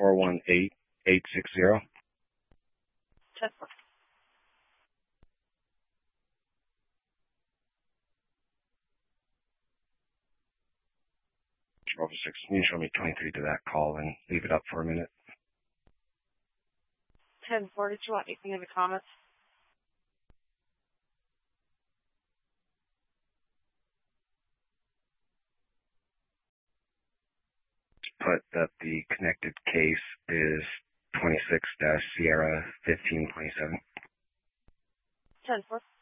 418-860. 10-4. Can you show me 23 to that call and leave it up for a minute? 10-4. Did you want anything in the comments? Put that the connected case is 26-Sierra 1527. 10-4.